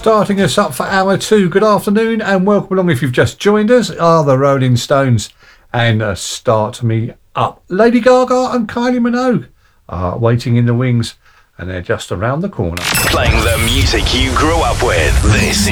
Starting us up for hour 2. Good afternoon and welcome along if you've just joined us. Are the Rolling Stones and Start Me Up. Lady Gaga and Kylie Minogue are waiting in the wings and they're just around the corner. Playing the music you grew up with. This